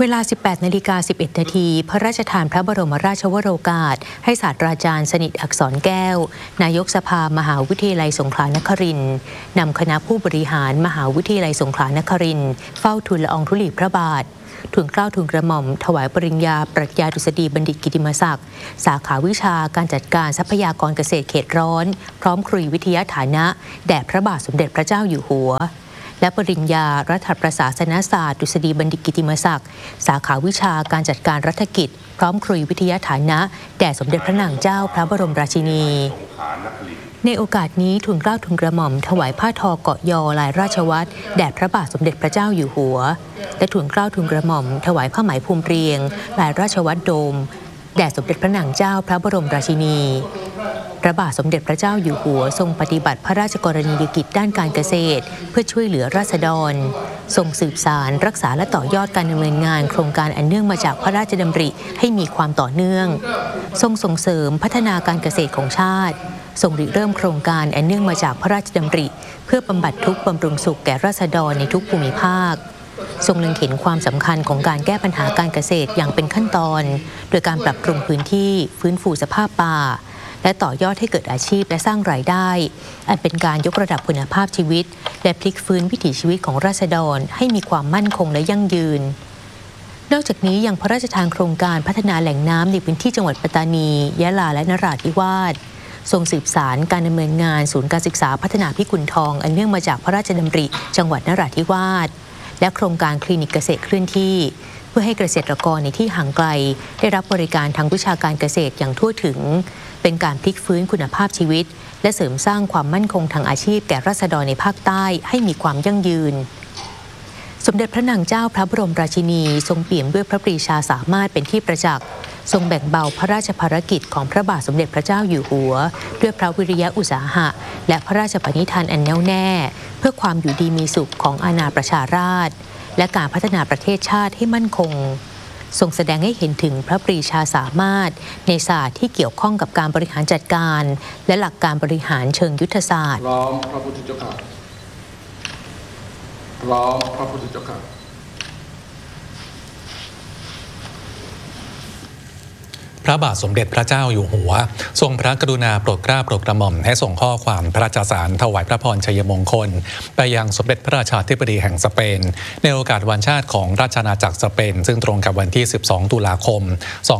เวลา 18:11 น.พระราชทานพระบรมราชวโรกาสให้ศาสตราจารย์สนิทอักษรแก้วนายกสภามหาวิทยาลัยสงขลานครินทร์นำคณะผู้บริหารมหาวิทยาลัยสงขลานครินทร์เฝ้าทูลละอองธุลีพระบาททูลเกล้าทูลกระหม่อมถวายปริญญาปรัชญาดุษฎีบัณฑิตกิตติมศักดิ์สาขาวิชาการจัดการทรัพยากรเกษตรเขตร้อนพร้อมครุยวิทยาฐานะแด่พระบาทสมเด็จพระเจ้าอยู่หัวและปริญญารัฐประศาสนศาสตร์ดุษฎีบัณฑิตกิตติมศักดิ์สาขาวิชาการจัดการรัฐกิจพร้อมครุยวิทยาฐานะแด่สมเด็จพระนางเจ้าพระบรมราชินีในโอกาสนี้ทูลเกล้าทูลกระหม่อมถวายผ้าทอเกาะยอลายราชวัตรแด่พระบาทสมเด็จพระเจ้าอยู่หัวและทูลเกล้าทูลกระหม่อมถวายผ้าไหมพรมเรียงลายราชวัตรโดมแด่สมเด็จพระนางเจ้าพระบรมราชินีพระบาทสมเด็จพระเจ้าอยู่หัวทรงปฏิบัติพระราชกรณียกิจด้านการเกษตรเพื่อช่วยเหลือราษฎรทรงสืบสานรักษาและต่อยอดการดำเนินงานโครงการอันเนื่องมาจากพระราชดำริให้มีความต่อเนื่องทรงส่งเสริมพัฒนาการเกษตรของชาติทรงริเริ่มโครงการอันเนื่องมาจากพระราชดำริเพื่อบำบัดทุกข์บำรุงสุขแก่ราษฎรในทุกภูมิภาคทรงเล็งเห็นความสำคัญของการแก้ปัญหาการเกษตรอย่างเป็นขั้นตอนโดยการปรับปรุงพื้นที่ฟื้นฟูสภาพป่าและต่อยอดให้เกิดอาชีพและสร้างรายได้อันเป็นการยกระดับคุณภาพชีวิตและพลิกฟื้นวิถีชีวิตของราษฎรให้มีความมั่นคงและยั่งยืนนอกจากนี้ยังพระราชทานโครงการพัฒนาแหล่งน้ำในพื้นที่จังหวัดปัตตานียะลาและนราธิวาสทรงสืบสานการดำเนินงานศูนย์การศึกษาพัฒนาพิกุลทองอันเนื่องมาจากพระราชดำริจังหวัดนราธิวาสและโครงการคลินิกเกษตรเคลื่อนที่เพื่อให้เกษตรกรในที่ห่างไกลได้รับบริการทางวิชาการเกษตรอย่างทั่วถึงเป็นการพลิกฟื้นคุณภาพชีวิตและเสริมสร้างความมั่นคงทางอาชีพแก่ราษฎรในภาคใต้ให้มีความยั่งยืนสมเด็จพระนางเจ้าพระบรมราชินีทรงเปี่ยมด้วยพระปรีชาสามารถเป็นที่ประจักษ์ทรงแบ่งเบาพระราชภารกิจของพระบาทสมเด็จพระเจ้าอยู่หัวด้วยพระวิริยะอุตสาหะและพระราชปณิธานอันแน่วแน่เพื่อความอยู่ดีมีสุขของอาณาประชาราษฎร์และการพัฒนาประเทศชาติให้มั่นคงทรงแสดงให้เห็นถึงพระปรีชาสามารถในศาสตร์ที่เกี่ยวข้องกับการบริหารจัดการและหลักการบริหารเชิงยุทธศาสตร์พร้อมพระพุทธเจ้าค่ะพร้อมพระพุทธเจ้าค่ะพระบาทสมเด็จพระเจ้าอยู่หัวทรงพระกรุณาโปรดเกล้าโปรดกระหม่อมให้ส่งข้อความพระราชสารถวายพระพรชัยมงคลไปยังสมเด็จพระราชาธิบดีแห่งสเปนในโอกาสวันชาติของราชอาณาจักรสเปนซึ่งตรงกับวันที่ 12 ตุลาคม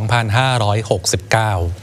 2569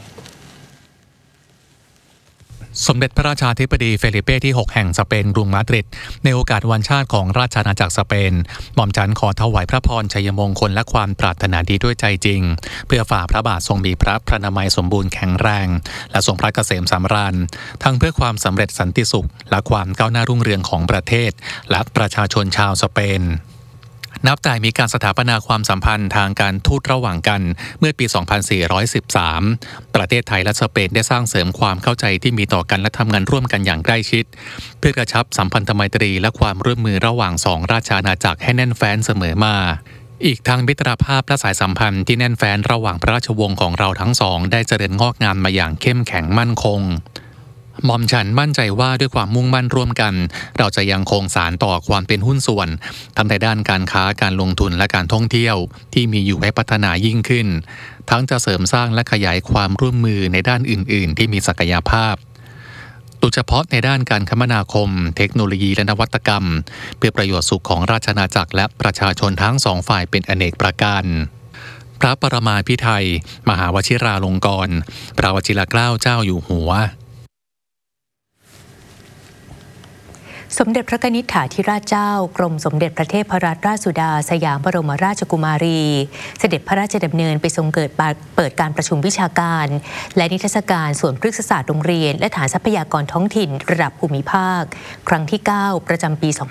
สมเด็จพระราชาธิบดีเฟลิเป้ที่ 6 แห่งสเปนกรุงมาดริดในโอกาสวันชาติของราชอาณาจักรสเปนหม่อมฉันขอถวายพระพรชัยมงคลและความปรารถนาดีด้วยใจจริงเพื่อฝ่าพระบาททรงมีพระพระนามัยสมบูรณ์แข็งแรงและทรงพระเกษมสำราญทั้งเพื่อความสำเร็จสันติสุขและความก้าวหน้ารุ่งเรืองของประเทศและประชาชนชาวสเปนนับแต่มีการสถาปนาความสัมพันธ์ทางการทูตระหว่างกันเมื่อปี 2413 ประเทศไทยและสเปนได้สร้างเสริมความเข้าใจที่มีต่อกันและทำงานร่วมกันอย่างใกล้ชิดเพื่อกระชับสัมพันธไมตรีและความร่วมมือระหว่างสองราชอาณาจักรให้แน่นแฟ้นเสมอมาอีกทางมิตรภาพและสายสัมพันธ์ที่แน่นแฟ้นระหว่างพระราชวงศ์ของเราทั้งสองได้เจริญงอกงามมาอย่างเข้มแข็งมั่นคงหม่อมฉันมั่นใจว่าด้วยความมุ่งมั่นร่วมกันเราจะยังคงสานต่อความเป็นหุ้นส่วนทั้งในด้านการค้าการลงทุนและการท่องเที่ยวที่มีอยู่ให้พัฒนายิ่งขึ้นทั้งจะเสริมสร้างและขยายความร่วมมือในด้านอื่นๆที่มีศักยภาพโดยเฉพาะในด้านการคมนาคมเทคโนโลยีและนวัตกรรมเพื่อประโยชน์สุขของราชอาณาจักรและประชาชนทั้งสองฝ่ายเป็นอเนกประการพระปรมาภิไธยมหาวชิราลงกรณ์พระวชิรเกล้าเจ้าอยู่หัวสมเด็จพระกนิษฐาธิราชเจ้ากรมสมเด็จพระเทพรัตนราชสุดาสยามบรมราชกุมารีเสด็จพระราชดำเนินไปทรงเปิดการประชุมวิชาการและนิทรรศการส่วนพฤกษศาสตร์โรงเรียนและฐานทรัพยากรท้องถิ่นระดับภูมิภาคครั้งที่ 9 ประจำปี 2569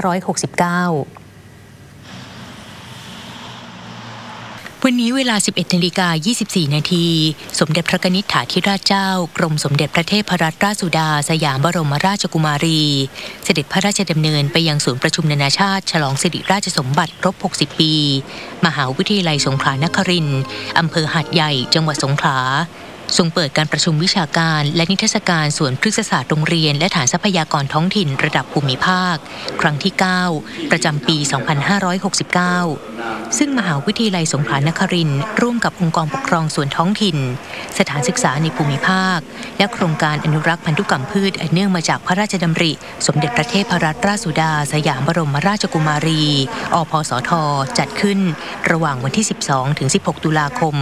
วันนี้เวลา 11:24 น.สมเด็จพระกนิษฐาธิราชเจ้ากรมสมเด็จพระเทพรัตนราชสุดาสยามบรมราชกุมารีเสด็จพระราชดำเนินไปยังศูนย์ประชุมนานาชาติฉลองสิริราชสมบัติครบ 60 ปีมหาวิทยาลัยสงขลานครินทร์อำเภอหาดใหญ่จังหวัดสงขลาทรงเปิดการประชุมวิชาการและนิทรรศการส่วนพฤกษศาสตร์โรงเรียนและฐานทรัพยากรท้องถิ่นระดับภูมิภาคครั้งที่ 9 ประจำปี 2569 ซึ่งมหาวิทยาลัยสงขลานครินทร์ร่วมกับองค์กรปกครองส่วนท้องถิ่นสถานศึกษาในภูมิภาคและโครงการอนุรักษ์พันธุกรรมพืชอันเนื่องมาจากพระราชดำริสมเด็จพระเทพรัตนราชสุดาสยามบรมราชกุมารี อพสท.จัดขึ้นระหว่างวันที่ 12 ถึง 16 ตุลาคม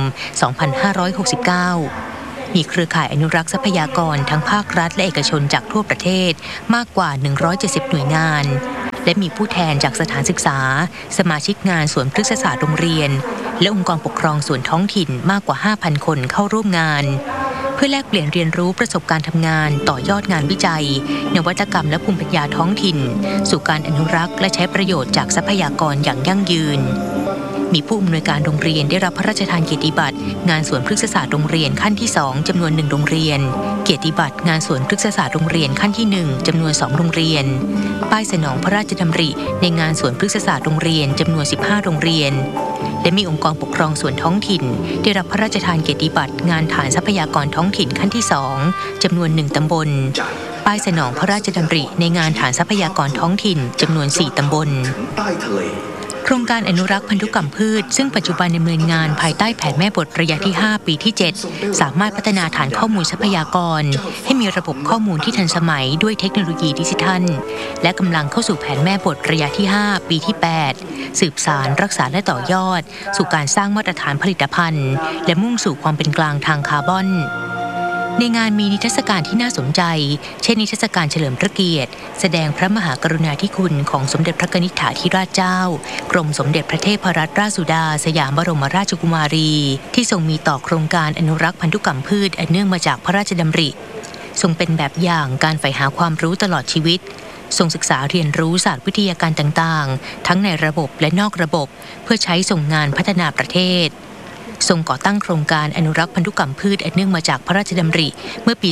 2569 มีเครือข่ายอนุรักษ์ทรัพยากรทั้งภาครัฐและเอกชนจากทั่วประเทศมากกว่า 170 หน่วยงานและมีผู้แทนจากสถานศึกษาสมาชิกงานสวนพฤกษศาสตร์โรงเรียนและองค์กรปกครองส่วนท้องถิ่นมากกว่า 5,000 คนเข้าร่วมงานเพื่อแลกเปลี่ยนเรียนรู้ประสบการณ์ทำงานต่อยอดงานวิจัยนวัตกรรมและภูมิปัญญาท้องถิ่นสู่การอนุรักษ์และใช้ประโยชน์จากทรัพยากรอย่างยั่งยืนมีผู้อำนวยการโรงเรียนได้รับพระราชทานเกียรติบัตรงานสวนพฤกษศาสตร์โรงเรียนขั้นที่ 2 จำนวน 1 โรงเรียนเกียรติบัตรงานสวนพฤกษศาสตร์โรงเรียนขั้นที่ 1 จำนวน 2 โรงเรียนป้ายสนองพระราชดำริในงานสวนพฤกษศาสตร์โรงเรียนจำนวน 15 โรงเรียนและมีองค์กรปกครองส่วนท้องถิ่นได้รับพระราชทานเกียรติบัตรงานฐานทรัพยากรท้องถิ่นขั้นที่ 2 จำนวน 1 ตำบลป้ายสนองพระราชดำริในงานฐานทรัพยากรท้องถิ่นจำนวน 4 ตำบลโครงการอนุรักษ์พันธุกรรมพืชซึ่งปัจจุบันดำเนินงานภายใต้แผนแม่บทระยะที่ 5 ปีที่ 7 สามารถพัฒนาฐานข้อมูลทรัพยากรให้มีระบบข้อมูลที่ทันสมัยด้วยเทคโนโลยีดิจิทัลและกำลังเข้าสู่แผนแม่บทระยะที่ 5 ปีที่ 8 สืบสานรักษาและต่อยอดสู่การสร้างมาตรฐานผลิตภัณฑ์และมุ่งสู่ความเป็นกลางทางคาร์บอนในงานมีนิทรรศการที่น่าสนใจเช่นนิทรรศการเฉลิมพระเกียรติแสดงพระมหากรุณาธิคุณของสมเด็จพระกนิษฐาธิราชเจ้ากรมสมเด็จพระเทพรัตนราชสุดาสยามบรมราชกุมารีที่ทรงมีต่อโครงการอนุรักษ์พันธุกรรมพืชอันเนื่องมาจากพระราชดำริทรงเป็นแบบอย่างการใฝ่หาความรู้ตลอดชีวิตทรงศึกษาเรียนรู้ศาสตร์วิทยาการต่างๆทั้งในระบบและนอกระบบเพื่อใช้ส่งงานพัฒนาประเทศทรงก่อตั้งโครงการอนุรักษ์พันธุกรรมพืชอันเนื่องมาจากพระราชดำริเมื่อปี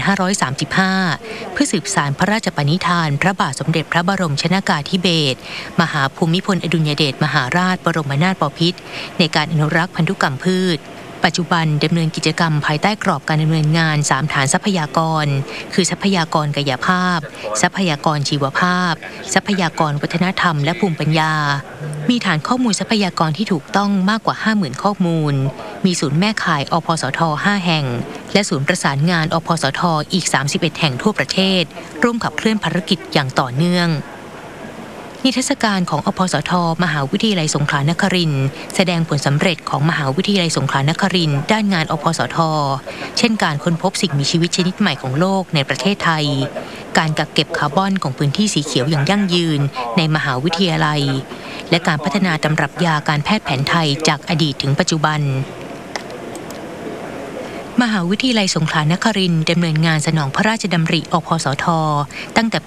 2535 เพื่อสืบสานพระราชปณิธานพระบาทสมเด็จพระบรมชนกาธิเบศรมหาภูมิพลอดุลยเดชมหาราชบรมนาถบพิตรในการอนุรักษ์พันธุกรรมพืชปัจจุบันดำเนินกิจกรรมภายใต้กรอบการดำเนินงาน3ฐานทรัพยากรคือทรัพยากรกายภาพทรัพยากรชีวภาพทรัพยากรวัฒนธรรมและภูมิปัญญามีฐานข้อมูลทรัพยากรที่ถูกต้องมากกว่า 50,000 ข้อมูลมีศูนย์แม่ข่ายอพสท5 แห่งและศูนย์ประสานงานอพสทอีก31แห่งทั่วประเทศร่วมขับเคลื่อนภารกิจอย่างต่อเนื่องนิทรรศการของอพสทมหาวิทยาลัยสงขลานครินทร์แสดงผลสำเร็จของมหาวิทยาลัยสงขลานครินทร์ด้านงานอพสทเช่นการค้นพบสิ่งมีชีวิตชนิดใหม่ของโลกในประเทศไทยการกักเก็บคาร์บอนของพื้นที่สีเขียวอย่างยั่งยืนในมหาวิทยาลัยและการพัฒนาตำรับยาการแพทย์แผนไทยจากอดีตถึงปัจจุบันมหาวิทยาลัยสงขลานครินทร์ดำเนินงานสนองพระราชดำริอพสทตั้งแต่ปี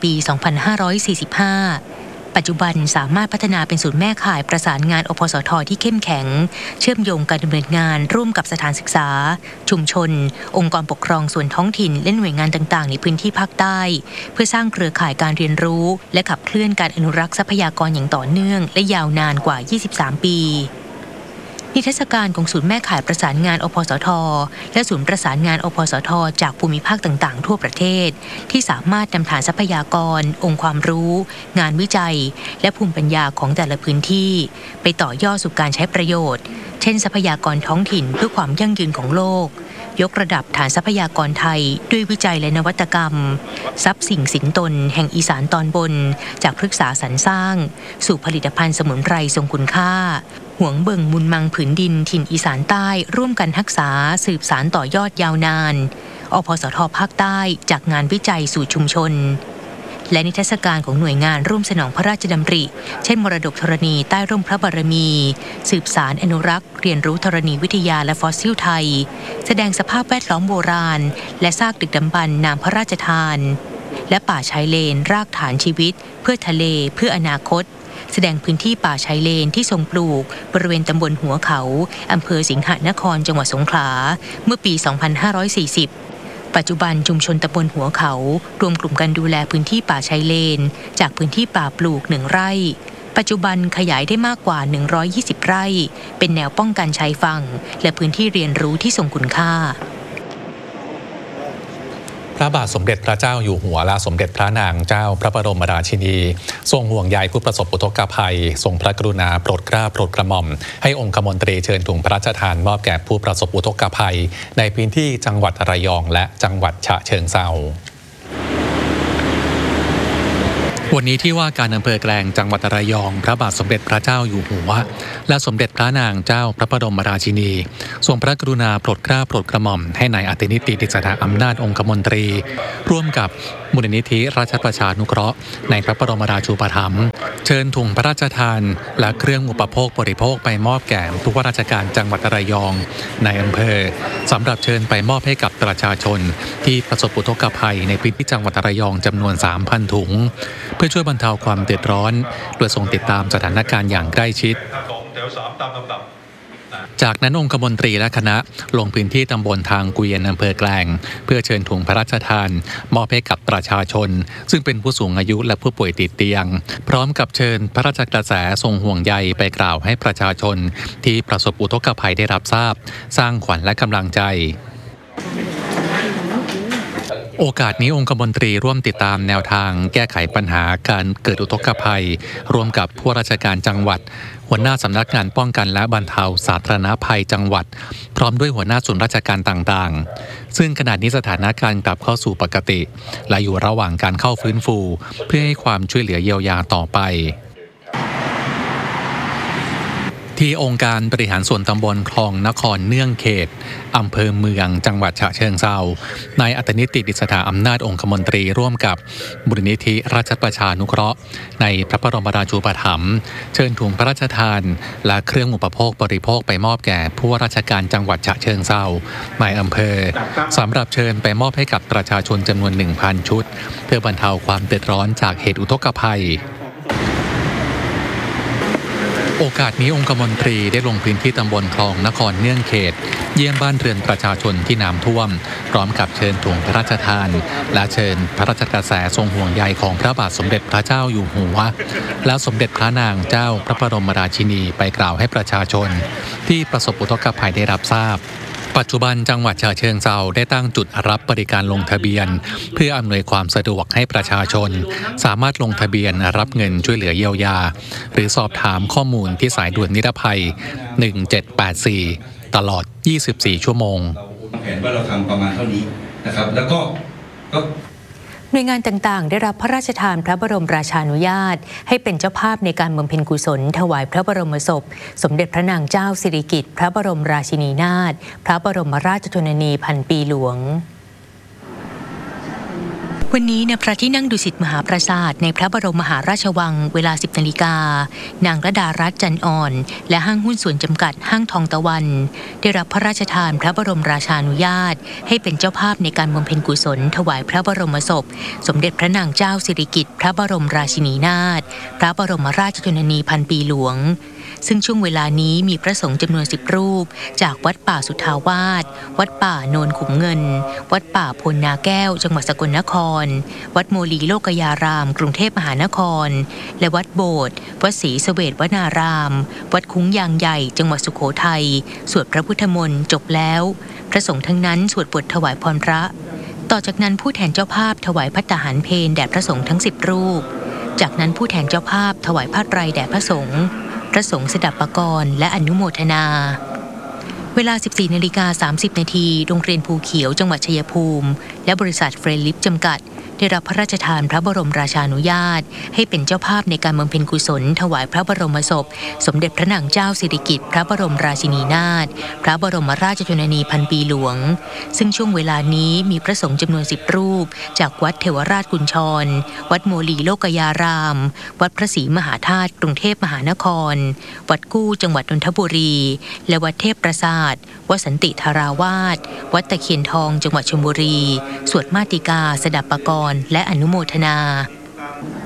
2545 ปัจจุบันสามารถพัฒนาเป็นศูนย์แม่ข่ายประสานงานอพสทที่เข้มแข็งเชื่อมโยงการดำเนินงานร่วมกับสถานศึกษาชุมชนองค์กรปกครองส่วนท้องถิ่นและหน่วยงานต่างๆในพื้นที่ภาคใต้เพื่อสร้างเครือข่ายการเรียนรู้และขับเคลื่อนการอนุรักษ์ทรัพยากรอย่างต่อเนื่องและยาวนานกว่า 23 ปีนิทรรศการของศูนย์แม่ข่ายประสานงานอพสทและศูนย์ประสานงานอพสทจากภูมิภาคต่างๆทั่วประเทศที่สามารถนำฐานทรัพยากรองค์ความรู้งานวิจัยและภูมิปัญญาของแต่ละพื้นที่ไปต่อยอดสู่การใช้ประโยชน์เช่นทรัพยากรท้องถิ่นเพื่อความยั่งยืนของโลกยกระดับฐานทรัพยากรไทยด้วยวิจัยและนวัตกรรมทรัพย์สิ่งสินตนแห่งอีสานตอนบนจากพฤกษาสรรสร้างสู่ผลิตภัณฑ์สมุนไพรทรงคุณค่าหวงเบิ่งมุนมังผืนดินถิ่นอีสานใต้ร่วมกันรักษาสืบสานต่อยอดยาวนานอพสทภาคใต้จากงานวิจัยสู่ชุมชนและนิทรรศการของหน่วยงานร่วมสนองพระราชดำริเช่นมรดกธรณีใต้ร่มพระบารมีสืบสารอนุรักษ์เรียนรู้ธรณีวิทยาและฟอสซิลไทยแสดงสภาพแวดล้อมโบราณและซากดึกดำบรรพ์นามพระราชทานและป่าชายเลนรากฐานชีวิตเพื่อทะเลเพื่ออนาคตแสดงพื้นที่ป่าชายเลนที่ทรงปลูกบริเวณตำบลหัวเขาอำเภอสิงหนครจังหวัดสงขลาเมื่อปี 2540 ปัจจุบันชุมชนตำบลหัวเขารวมกลุ่มกันดูแลพื้นที่ป่าชายเลนจากพื้นที่ป่าปลูก1 ไร่ปัจจุบันขยายได้มากกว่า120 ไร่เป็นแนวป้องกันชายฝั่งและพื้นที่เรียนรู้ที่ทรงคุณค่าพระบาทสมเด็จพระเจ้าอยู่หัวและสมเด็จพระนางเจ้าพระบรมราชินีทรงห่วงใยผู้ประสบอุทกภัยทรงพระกรุณาโปรดเกล้าโปรดกระหม่อมให้องคมนตรีเชิญถุงพระราชทานมอบแก่ผู้ประสบอุทกภัยในพื้นที่จังหวัดระยองและจังหวัดฉะเชิงเทราวันนี้ที่ว่าการอำเภอแกลงจังหวัดระยองพระบาทสมเด็จพระเจ้าอยู่หัวและสมเด็จพระนางเจ้าพระบรมราชินีทรงพระกรุณาโปรดเกล้าโปรดกระหม่อมให้นายอธินิติดิษฐาอำนาจองคมนตรีร่วมกับมูลนิธิราชประชานุเคราะห์ในพระบรมราชูปถัมภ์เชิญถุงพระราชทานและเครื่องอุปโภคบริโภคไปมอบแก่ผู้ว่าราชการจังหวัดระยองในอำเภอสำหรับเชิญไปมอบให้กับประชาชนที่ประสบอุทกภัยในพื้นที่จังหวัดระยองจำนวน 3,000 ถุงเพื่อช่วยบรรเทาความเดือดร้อนโดยทรงติดตามสถานการณ์อย่างใกล้ชิดจากนั้นองคมนตรีและคณะลงพื้นที่ตำบลทางเกวียนอำเภอแกลงเพื่อเชิญถุงพระราชทานมอบให้กับประชาชนซึ่งเป็นผู้สูงอายุและผู้ป่วยติดเตียงพร้อมกับเชิญพระราชกระแสทรงห่วงใยไปกล่าวให้ประชาชนที่ประสบอุทกภัยได้รับทราบสร้างขวัญและกำลังใจโอกาสนี้องคมนตรีร่วมติดตามแนวทางแก้ไขปัญหาการเกิดอุทกภัยร่วมกับผู้ราชการจังหวัดหัวหน้าสำนักงานป้องกันและบรรเทาสาธารณภัยจังหวัดพร้อมด้วยหัวหน้าส่วนราชการต่างๆซึ่งขณะนี้สถานการณ์กลับเข้าสู่ปกติและอยู่ระหว่างการเข้าฟื้นฟูเพื่อให้ความช่วยเหลือเยียวยาต่อไปที่องค์การบริหารส่วนตำบลคลองนครเนื่องเขตอำเภอเมืองจังหวัดฉะเชิงเทรานายอธินิติดิษฐาอำนาจองคมนตรีร่วมกับมูลนิธิราชประชานุเคราะห์ในพระบรมราชูปถัมภ์เชิญถุงพระราชทานและเครื่องอุปโภคบริโภคไปมอบแก่ผู้ว่าราชการจังหวัดฉะเชิงเทราในอำเภอสำหรับเชิญไปมอบให้กับประชาชนจำนวน 1,000 ชุดเพื่อบรรเทาความเดือดร้อนจากเหตุอุทกภัยโอกาสนี้องคมนตรีได้ลงพื้นที่ตำบลคลองนครเนื่องเขตเยี่ยมบ้านเรือนประชาชนที่น้ำท่วมพร้อมกับเชิญถุงพระราชทานและเชิญพระราชกระแสทรงห่วงใยของพระบาทสมเด็จพระเจ้าอยู่หัวและสมเด็จพระนางเจ้าพระบรมราชินีไปกล่าวให้ประชาชนที่ประสบอุทกภัยได้รับทราบปัจจุบันจังหวัดฉะเชิงเทราได้ตั้งจุดรับบริการลงทะเบียนเพื่ออำนวยความสะดวกให้ประชาชนสามารถลงทะเบียนรับเงินช่วยเหลือเยียวยาหรือสอบถามข้อมูลที่สายด่วนนิรภัย1784ตลอด24ชั่วโมงแผนว่าเราทำประมาณเท่านี้นะครับแล้วก็หน่วยงานต่างๆได้รับพระราชทานพระบรมราชานุญาตให้เป็นเจ้าภาพในการบำเพ็ญกุศลถวายพระบรมศพสมเด็จพระนางเจ้าสิริกิติ์พระบรมราชินีนาถพระบรมราชชนนีพันปีหลวงวันนี้ณพระที่นั่งดุสิตมหาปราสาทในพระบรมมหาราชวังเวลา 10 นาฬิกานางระดารัตน์จันอ่อนและห้างหุ้นส่วนจำกัดห้างทองตะวันได้รับพระราชทานพระบรมราชานุญาตให้เป็นเจ้าภาพในการบำเพ็ญกุศลถวายพระบรมศพสมเด็จพระนางเจ้าสิริกิติ์พระบรมราชินีนาถพระบรมราชชนนีพันปีหลวงซึ่งช่วงเวลานี้มีพระสงฆ์จำนวน10รูปจากวัดป่าสุทธาวาสวัดป่าโนนขุมเงินวัดป่าพลนาแก้วจังหวัดสกลนครวัดโมลีโลกยารามกรุงเทพมหานครและวัดโบสถ์วัดศรีเสวตวนารามวัดคุ้งยางใหญ่จังหวัดสุโขทัยสวดพระพุทธมนต์จบแล้วพระสงฆ์ทั้งนั้นสวดบทถวายพรพระต่อจากนั้นผู้แทนเจ้าภาพถวายภัตตาหารเพลแด่พระสงฆ์ทั้ง10รูปจากนั้นผู้แทนเจ้าภาพถวายผ้าไตรแด่พระสงฆ์พระสงฆ์สดับปกรณ์และอนุโมทนาเวลา 14:30 นาทีโรงเรียนภูเขียวจังหวัดชัยภูมิและบริษัทเฟรนลิฟจำกัดได้รับพระราชทานพระบรมราชานุญาตให้เป็นเจ้าภาพในการบำเพ็ญกุศลถวายพระบรมศพสมเด็จพระนางเจ้าสิริกิติ์พระบรมราชินีนาถพระบรมราชชนนีพันปีหลวงซึ่งช่วงเวลานี้มีพระสงฆ์จำนวน10รูปจากวัดเทวราชกุญชรวัดโมลีโลกยารามวัดพระศรีมหาธาตุกรุงเทพมหานครวัดกู้จังหวัดนนทบุรีและวัดเทพประสาทวัดสันติธาราวาสวัดตะเคียนทองจังหวัดชลบุรีสวดมาติกาสดับปกรณ์และอนุโมทนาเว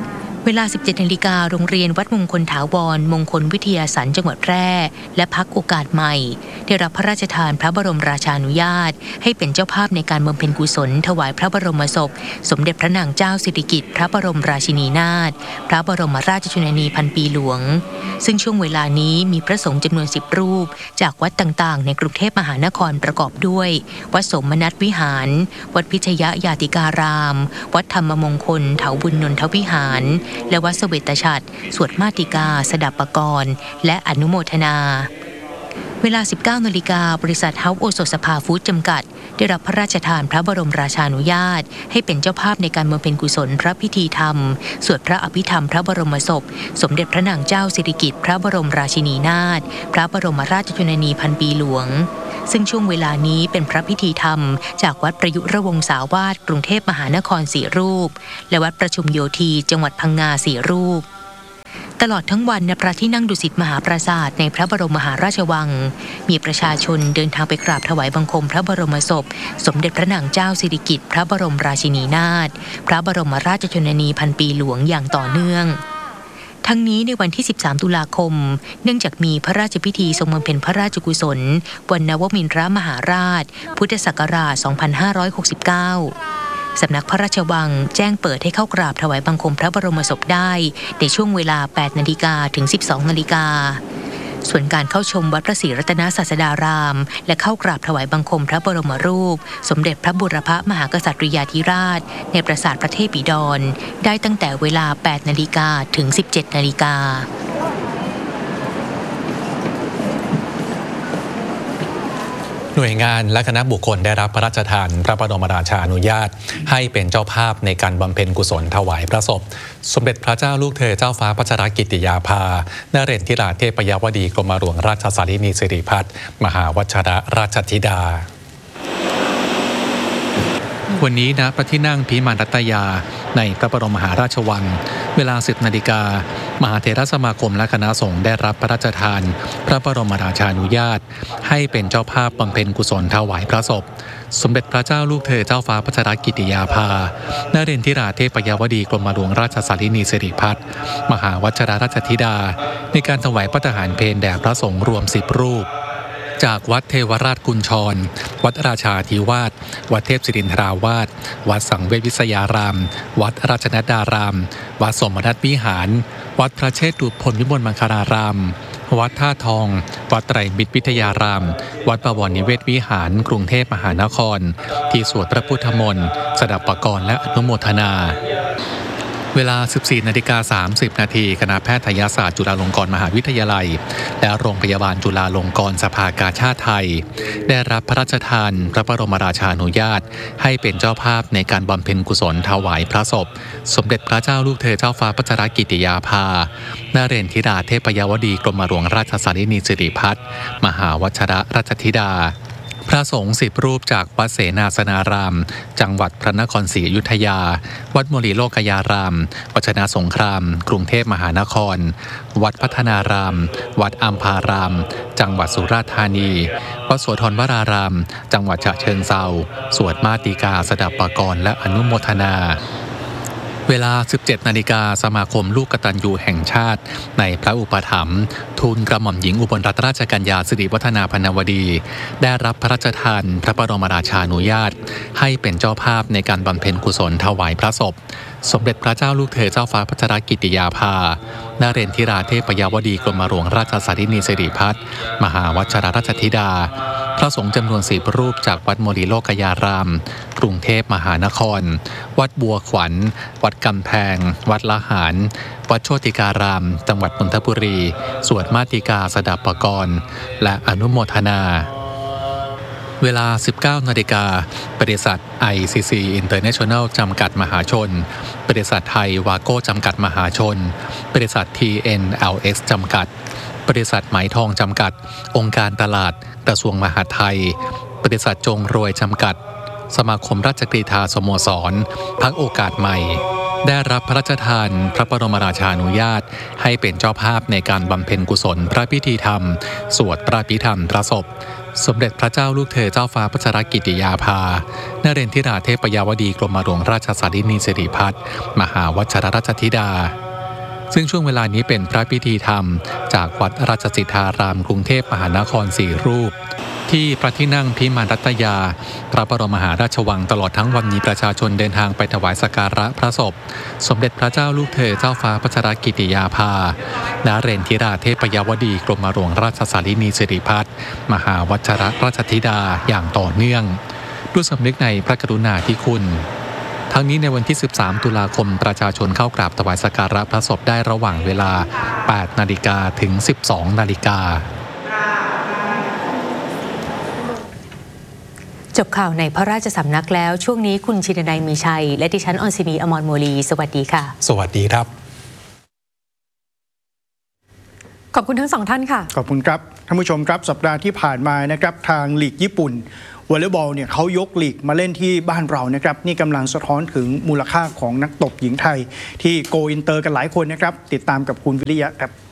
เวลา 17 นาฬิกาโรงเรียนวัดมงคลถาวรมงคลวิทยาสันจังหวัดแพร่และพรรคโอกาสใหม่ได้รับพระราชทานพระบรมราชานุญาตให้เป็นเจ้าภาพในการบำเพ็ญกุศลถวายพระบรมศพสมเด็จพระนางเจ้าสิริกิติ์พระบรมราชินีนาถพระบรมราชชนนีพันปีหลวงซึ่งช่วงเวลานี้มีพระสงฆ์จำนวน10รูปจากวัดต่างๆในกรุงเทพมหานครประกอบด้วยวัดสมนัสวิหารวัดพิชยญาติการามวัดธรรมมงคลเถาบุญนนทวิหารและวัดเสวตฉัตรสวดมาติกาสดับปกรณ์และอนุโมทนาเวลา 19 นาฬิกาบริษัทเฮ้าส์โอสถสภาฟู้ดจำกัดได้รับพระราชทานพระบรมราชานุญาตให้เป็นเจ้าภาพในการบำเพ็ญกุศลพระพิธีธรรมสวดพระอภิธรรมพระบรมศพสมเด็จพระนางเจ้าสิริกิติ์พระบรมราชินีนาถพระบรมราชชนนีพันปีหลวงซึ่งช่วงเวลานี้เป็นพระพิธีธรรมจากวัดประยุรวงศาวาสกรุงเทพมหานคร4รูปและวัดประชุมโยธีจังหวัดพังงา4รูปตลอดทั้งวันณพระที่นั่งดุสิตมหาปราสาทในพระบรมมหาราชวังมีประชาชนเดินทางไปกราบถวายบังคมพระบรมศพสมเด็จพระนางเจ้าสิริกิติ์พระบรมราชินีนาถพระบรมราชชนนีพันปีหลวงอย่างต่อเนื่องทั้งนี้ในวันที่ 13 ตุลาคมเนื่องจากมีพระราชพิธีทรงบำเพ็ญพระราชกุศลวันนวมินทรมหาราชพุทธศักราช 2569 สำนักพระราชวังแจ้งเปิดให้เข้ากราบถวายบังคมพระบรมศพได้ในช่วงเวลา 8 นาฬิกาถึง 12 นาฬิกาส่วนการเข้าชมวัดพระศรีรัตนศาสดารามและเข้ากราบถวายบังคมพระบรมรูปสมเด็จพระบุรพมหากษัตริยาธิราชในปราสาทพระเทพบิดรได้ตั้งแต่เวลา 8 นาฬิกาถึง 17 นาฬิกาหน่วยงานและคณะบุคคลได้รับพระราชทานพระบรมราชานุญาตให้เป็นเจ้าภาพในการบำเพ็ญกุศลถวายพระศพสมเด็จพระเจ้าลูกเธอเจ้าฟ้าพัชรกิติยาภานเรศธิราเทพยวดีกรมหลวงราชสารินีสิริพัฒน์มหาวชิรราชธิดาวันนี้ณพระที่นั่งพิมานรัตยาในพระบรมมหาราชวังเวลา 10 นาฬิกามหาเถรสมาคมและคณะสงฆ์ได้รับพระราชทานพระบรมราชานุญาตให้เป็นเจ้าภาพบำเพ็ญกุศลถวายพระศพสมเด็จพระเจ้าลูกเธอเจ้าฟ้าพัชรกิติยาภานเรศธิราเทพยวดีกรมหลวงราชสารินีสิริพัฒน์มหาวชิรราชธิดาในการถวายพระทหารเพลแด่พระสงฆ์รวม10รูปจากวัดเทวราชกุญชรวัดราชาธิวาสวัดเทพศิรินทราวาสวัดสังเวชวิทยารามวัดราชนัดดารามวัดสมนัสวิหารวัดพระเชตุพนวิมลมังคลารามวัดท่าทองวัดไตรมิตรวิทยารามวัดบวรนิเวศวิหารกรุงเทพมหานครที่สวดพระพุทธมนต์สดับปกรณ์และอนุโมทนาเวลา 14:30 นาทีคณะแพทยศาสตร์จุฬาลงกรณ์มหาวิทยาลัยและโรงพยาบาลจุฬาลงกรณ์สภากาชาดไทยได้รับพระราชทานพระบรมราชานุญาตให้เป็นเจ้าภาพในการบำเพ็ญกุศลถวายพระศพสมเด็จพระเจ้าลูกเธอเจ้าฟ้าพัชรกิติยาภานเรศธิราเทพยวดีกรมหลวงราชสารินีสิริพัฒน์มหาวชิรราชธิดาพระสงฆ์10 รูปจากวัดเสนาสนารามจังหวัดพระนครศรีอยุธยาวัดมลีโลกยารามวัชนาสงครามกรุงเทพมหานครวัดพัฒนารามวัดอัมพารามจังหวัดสุราษฎร์ธานีวัดโสธรวรารามจังหวัดฉะเชิงเทราสวดมาติกาสดับปกรณ์และอนุโมทนาเวลา 17 นาฬิกาสมาคมลูกกตัญญูแห่งชาติในพระอุปถัมภ์ทูลกระหม่อมหญิงอุบลรัตนราชกัญญาสิริวัฒนาพนวดีได้รับพระราชทานพระบรมราชานุญาตให้เป็นเจ้าภาพในการบำเพ็ญกุศลถวายพระศพสมเด็จพระเจ้าลูกเธอเจ้าฟ้าพัชรกิติยาภานเรศธิราเทพยวดีกรมหลวงราชสารินีสิริพัฒน์มหาวชิรราชธิดาพระสงฆ์จำนวน10 รูปจากวัดมลีโลกยารามกรุงเทพมหานครวัดบัวขวัญวัดกำแพงวัดละหารวัดโชติการามจังหวัดนนทบุรีสวดมาติกาสดับปกรณ์และอนุโมทนาเวลา 19 นาฬิกาบริษัท ICC International จำกัดมหาชนบริษัทไทยวาโก้จำกัดมหาชนบริษัท TNLX จำกัดบริษัทไหมทองจำกัดองค์การตลาดกระทรวงมหาดไทยบริษัทจงรวยจำกัดสมาคมราชกรีฑาสโมสรพรรคโอกาสใหม่ได้รับพระราชทานพระบรมราชานุญาตให้เป็นเจ้าภาพในการบำเพ็ญกุศลพระพิธีธรรมสวดพระพิธรรมพระศพสมเด็จพระเจ้าลูกเธอเจ้าฟ้าพัชรกิติยาภานเรศธิราเทพยวดีกรมหลวงราชสารินีสิริพัฒน์มหาวชิรราชธิดาซึ่งช่วงเวลานี้เป็นพระพิธีธรรมจากวัดราชสิทธารามกรุงเทพมหานคร4 รูปที่พระที่นั่งพิมานรัตยาพระบรมมหาราชวังตลอดทั้งวันมีประชาชนเดินทางไปถวายสักการะพระศพสมเด็จพระเจ้าลูกเธอเจ้าฟ้าพัชรกิติยาภาและเหรนธิราเทพยวดีกรมหลวงราชสารินีสิริพัฒน์มหาวัชรราชธิดาอย่างต่อเนื่องด้วยสำนึกในพระกรุณาธิคุณทั้งนี้ในวันที่ 13 ตุลาคมประชาชนเข้ากราบถวายสักการะพระศพได้ระหว่างเวลา 8 นาฬิกาถึง 12 นาฬิกาจบข่าวในพระราชสำนักแล้วช่วงนี้คุณชินนัยมีชัยและดิฉันออนซินีอมรโมลีสวัสดีค่ะสวัสดีครับขอบคุณทั้งสองท่านค่ะขอบคุณครับท่านผู้ชมครับสัปดาห์ที่ผ่านมานะครับทางลีกญี่ปุ่นวอลเลย์บอลเนี่ยเขายกลีกมาเล่นที่บ้านเรานะครับนี่กำลังสะท้อนถึงมูลค่าของนักตบหญิงไทยที่โกอินเตอร์กันหลายคนนะครับติดตามกับคุณวิริยะครับ